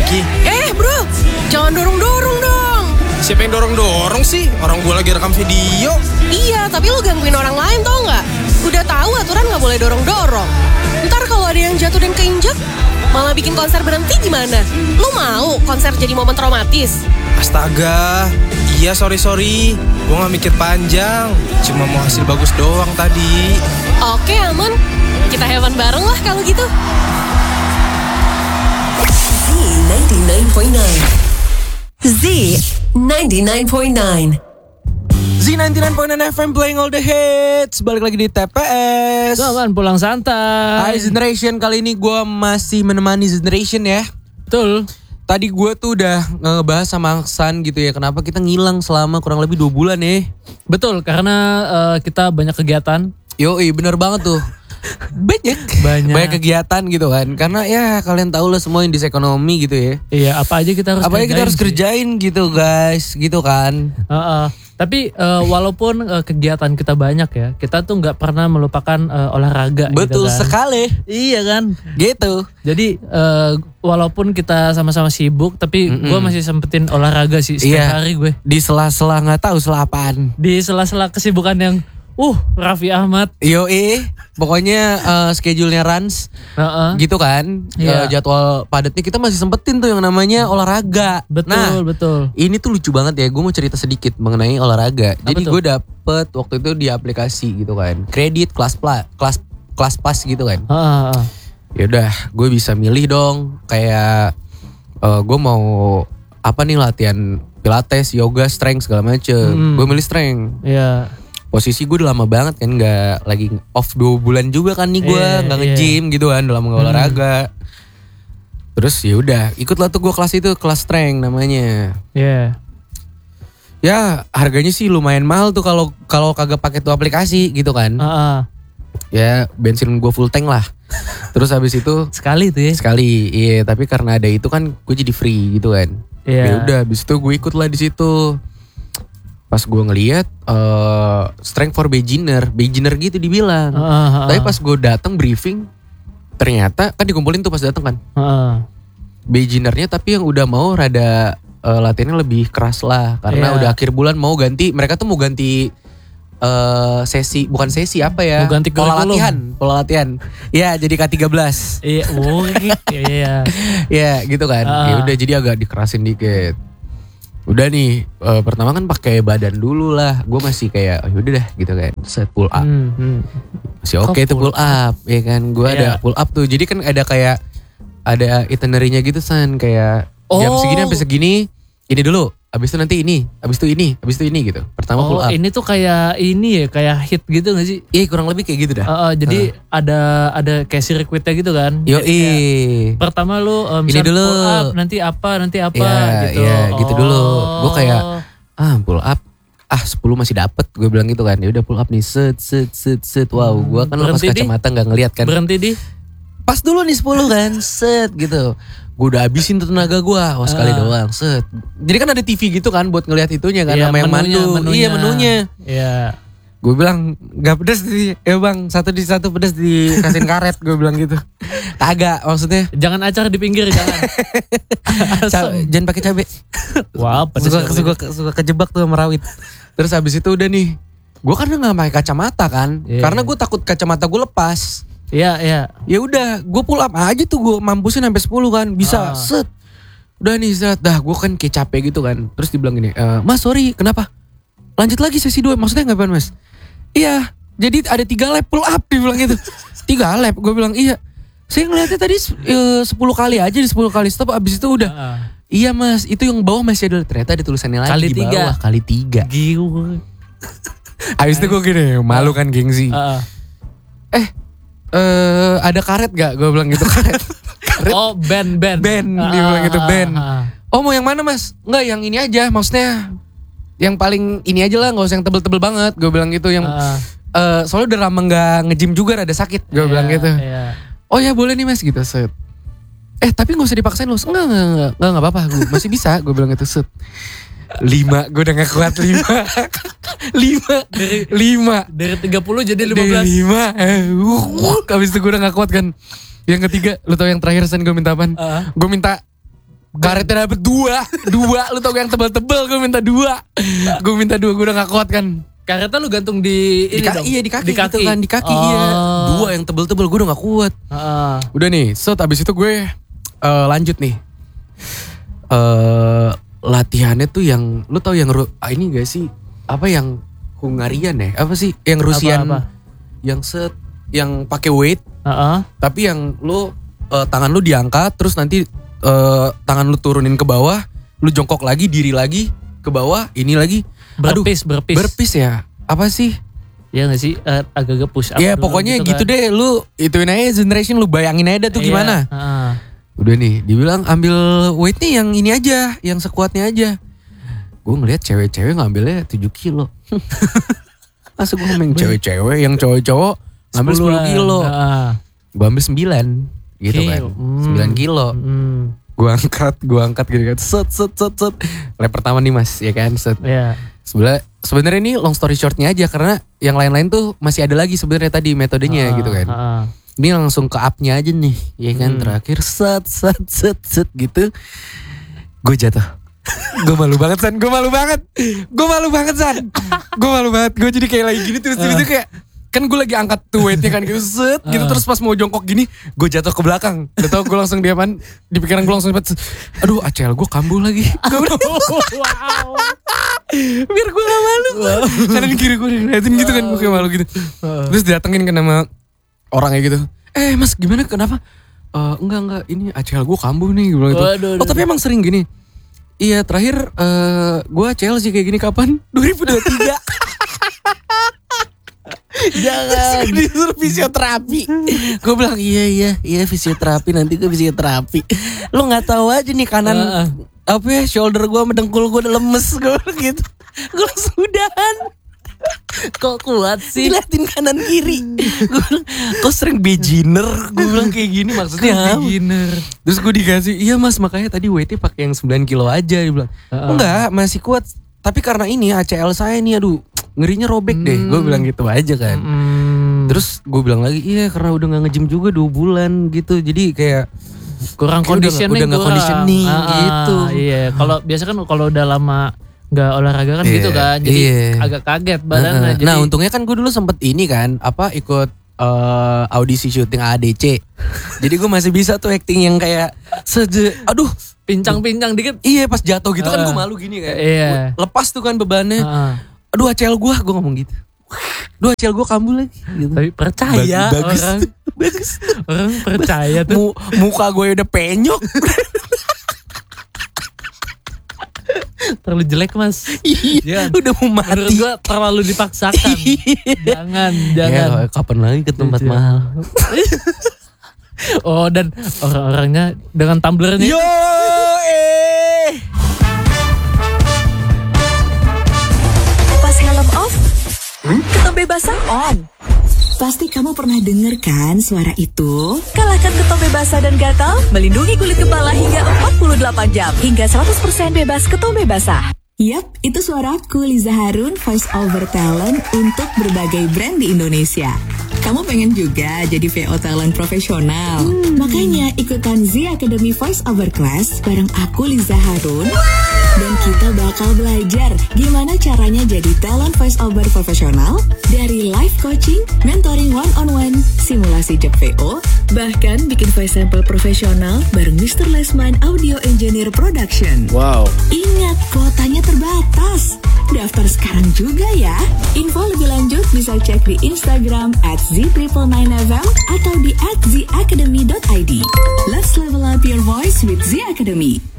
lagi. Bro, jangan dorong-dorong dong. Siapa yang dorong-dorong sih? Orang gue lagi rekam video. Iya, tapi lu gangguin orang lain tau gak? Udah tahu aturan gak boleh dorong-dorong. Ntar kalau ada yang jatuh dan keinjak, malah bikin konser berhenti gimana? Lu mau konser jadi momen traumatis? Astaga, iya sorry. Gue gak mikir panjang. Cuma mau hasil bagus doang tadi. Oke, aman. Kita heaven bareng lah kalau gitu. Z99.9 Z99.9 FM playing all the hits. Balik lagi di TPS. Kawan pulang santai. Hai Generation, kali ini gue masih menemani Generation ya. Betul. Tadi gue tuh udah ngebahas sama Aksan gitu ya, kenapa kita ngilang selama kurang lebih 2 bulan ya. Betul, karena kita banyak kegiatan. Yoi, bener banget tuh. Banyak kegiatan gitu kan. Karena ya kalian tahu lah semua indeks ekonomi gitu ya. Iya, apa aja kita harus kerjain gitu guys, gitu kan. Tapi walaupun kegiatan kita banyak ya, kita tuh nggak pernah melupakan olahraga. Betul gitu kan. sekali. Iya kan. Gitu. Jadi walaupun kita sama-sama sibuk, tapi gue masih sempetin olahraga sih setiap hari gue. Di sela-sela nggak tahu sela apaan. Di sela-sela kesibukan yang Raffi Ahmad. Yoi, pokoknya schedule-nya runs gitu kan. Jadwal padatnya kita masih sempetin tuh yang namanya olahraga. Betul. Ini tuh lucu banget ya, gue mau cerita sedikit mengenai olahraga. Jadi gue dapet waktu itu di aplikasi gitu kan, kredit kelas pas gitu kan. Yaudah, gue bisa milih dong. Kayak gue mau apa nih, latihan pilates, yoga, strength segala macem. Gue milih strength. Iya. Posisi gue udah lama banget kan, gak lagi off 2 bulan juga kan nih gue, gak nge-gym gitu kan, udah lama gak olahraga. Terus ya udah ikutlah tuh gue kelas itu, kelas strength namanya. Ya harganya sih lumayan mahal tuh kalau kagak pakai tuh aplikasi gitu kan. Ya bensin gue full tank lah. Terus habis itu sekali tuh ya. Iya, tapi karena ada itu kan gue jadi free gitu kan. Ya udah habis itu gue ikut lah di situ. Pas gue ngeliat strength for beginner gitu dibilang. Tapi pas gue datang briefing, ternyata kan dikumpulin tuh pas datang kan. Beginnernya tapi yang udah mau rada latihannya lebih keras lah, karena udah akhir bulan mau ganti. Mereka tuh mau ganti sesi, bukan sesi apa ya? Mau ganti pola latihan. Ya jadi K13. Iya. Ya gitu kan. Ya udah jadi agak dikerasin dikit. Udah nih, pertama kan pakai badan dulu lah. Gue masih kayak, udah dah gitu kan. Set pull up. Masih oke tuh pull up. Ya kan, gue ada pull up tuh. Jadi kan ada kayak, ada itinerary-nya gitu San. Kayak jam segini sampai segini, ini dulu. Abis itu nanti ini, abis itu ini gitu. Pertama pull up. Ini tuh kayak ini ya, kayak hit gitu gak sih? Iya kurang lebih kayak gitu dah. Jadi ada kayak sirkuitnya gitu kan. Pertama lu ini dulu. Pull up, nanti apa gitu. Iya gitu dulu. Gue kayak pull up 10 masih dapet, gue bilang gitu kan. Ya udah pull up nih set. Wow, gue kan lepas kacamata nggak ngeliat kan. Berhenti di pas dulu nih 10 kan, set gitu. Gue udah habisin tuh tenaga gue, sekali doang, set. Jadi kan ada TV gitu kan buat ngeliat itunya kan, sama yang mandu. Iya menunya. Iya. Gue bilang gak pedes sih, bang satu pedes dikasihin karet, gue bilang gitu. Kagak maksudnya. Jangan acar di pinggir, jangan. Jangan pakai cabai. Wah, pedes. Suka kejebak tuh sama rawit. Terus habis itu udah nih, gue kan gak pakai kacamata kan, karena gue takut kacamata gue lepas. Iya. Ya udah, gue pull up aja tuh, gue mampusin sampai 10 kan, bisa set. Udah nih set, dah gue kan kayak capek gitu kan. Terus dibilang gini, mas sorry kenapa? Lanjut lagi sesi 2, maksudnya ngapain mas? Iya, jadi ada 3 lap pull up, dibilang gitu. 3 lap, gue bilang iya. Saya ngeliatnya tadi 10 kali aja, di 10 kali stop, abis itu udah. Iya mas, itu yang bawah masih ada, ternyata ada tulisannya lagi kali di bawah, kali 3. Gila. Abis itu gue gini, malu kan gengsi. Ada karet gak? Gue bilang gitu, karet. Oh band. Dia bilang gitu, band. Oh mau yang mana mas? Enggak, yang ini aja, maksudnya yang paling ini aja lah, gak usah yang tebel-tebel banget. Gue bilang gitu, yang soalnya udah lama gak nge-gym juga, rada sakit. Gue bilang gitu. Oh ya boleh nih mas gitu, set. Tapi gak usah dipaksain loh. Enggak apa-apa, gue masih bisa. Gue bilang gitu, set. 5, gue udah gak kuat 5. 5 Dari 30 jadi 15. Dari 5 habis itu gue udah gak kuat kan. Yang ketiga, lu tau yang terakhir San gue minta apaan? Gue minta Karetnya dapet 2. Lu tau yang tebel-tebel, gue minta 2. Gue udah gak kuat kan. Karetnya lu gantung di ini dong? Iya di kaki gitu kan, di kaki iya. 2 yang tebel-tebel, gue udah gak kuat. Udah nih, abis itu gue lanjut nih. Latihannya tuh yang, lu tau yang ini gak sih? Apa yang Hungarian ya? Apa sih? Yang Rusian. Apa? Yang yang pakai weight. Tapi yang lu tangan lu diangkat, terus nanti tangan lu turunin ke bawah, lu jongkok lagi, diri lagi ke bawah, ini lagi. Berpis ya? Apa sih? Ya gak sih? Agak-agak push up. Ya pokoknya gitu deh. Lu ituin aja generation, lu bayangin aja tuh gimana. Udah nih, dibilang ambil weightnya yang ini aja, yang sekuatnya aja. Gue ngeliat cewek-cewek ngambilnya 7 kilo. Masa gue ngomong cewek-cewek, yang cowok-cowok ngambil 10 kilo. Gue ambil 9 gitu kan. 9 kilo. Gue angkat gitu kan. Set. Lap pertama nih mas, ya kan. Set. Sebenarnya ini long story shortnya aja, karena yang lain-lain tuh masih ada lagi sebenarnya tadi metodenya gitu kan. Ini langsung ke up-nya aja nih, ya kan. Terakhir set gitu. Gue jatuh. Gue malu banget San. Gue malu banget. Gue jadi kayak lagi gini terus itu kayak, kan gue lagi angkat tuh weightnya kan gitu, set gitu, terus pas mau jongkok gini gue jatuh ke belakang. Gak tau gue langsung di pikiran gue langsung aduh ACL gue kambuh lagi. Wow. Biar gue gak malu. Kanan kiri gue ngeliatin gitu kan, gue kayak malu gitu. Terus didatengin kan sama orangnya gitu. Mas gimana, kenapa? Enggak ini ACL gue kambuh nih, gue bilang gitu. Tapi emang sering gini. Iya terakhir gue ACL sih kayak gini kapan? 2023. Jangan disuruh fisioterapi. Gue bilang iya fisioterapi, nanti gue fisioterapi. Lo nggak tahu aja nih kanan apa ya, shoulder gue sama dengkul gue udah lemes. Gue gitu. Gue langsung udahan. Kok kuat sih? Diliatin kanan kiri. Gue bilang, kok sering beginner? Gue bilang kayak gini maksudnya beginner. Terus gue dikasih, iya mas makanya tadi weightnya pakai yang 9 kilo aja. Dia bilang, enggak masih kuat. Tapi karena ini ACL saya nih aduh ngerinya robek deh. Gue bilang gitu aja kan. Terus gue bilang lagi, iya karena udah gak nge-gym juga 2 bulan gitu. Jadi kayak kurang conditioning. Udah gak conditioning gitu. Iya, kalau biasa kan kalau udah lama gak olahraga kan gitu kan. Jadi agak kaget badannya. Nah untungnya kan gue dulu sempet ini kan, ikut audisi syuting AADC. Jadi gue masih bisa tuh acting yang kayak aduh pincang-pincang dikit. Iya pas jatuh gitu kan gue malu gini kan. Lepas tuh kan bebannya. Aduh ACL gue ngomong gitu. Aduh ACL gue kambuh lagi gitu. Tapi percaya bagus. Orang percaya tuh. Muka gue udah penyok. Terlalu jelek mas. Iya udah mau mati. Menurut gue terlalu dipaksakan. Jangan ya, kapan lagi ke tempat mahal. Oh dan orang-orangnya dengan tumblernya. Pas helm off, ketombebasan on. Pasti kamu pernah dengar kan suara itu? Kalahkan ketombe basah dan gatal, melindungi kulit kepala hingga 48 jam, hingga 100% bebas ketombe basah. Yap, itu suaraku Liza Harun, voice over talent untuk berbagai brand di Indonesia. Kamu pengen juga jadi VO talent profesional? Makanya ikutan Z Academy Voice Over Class bareng aku Liza Harun. Dan kita bakal belajar gimana caranya jadi talent voice over profesional, dari live coaching, mentoring one-on-one, simulasi job VO, bahkan bikin voice sample profesional bareng Mr. Lesman Audio Engineer Production. Wow. Ingat, kuotanya terbatas. Daftar sekarang juga ya. Info lebih lanjut bisa cek di Instagram @Z999FM atau di @zacademy.id. Let's level up your voice with Z Academy.